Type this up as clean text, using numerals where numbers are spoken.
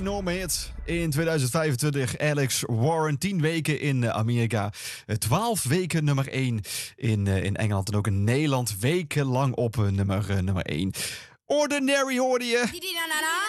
enorme hit. In 2025 Alex Warren, 10 weken in Amerika. 12 weken nummer 1 in Engeland. En ook in Nederland wekenlang op nummer 1. Ordinary hoorde je.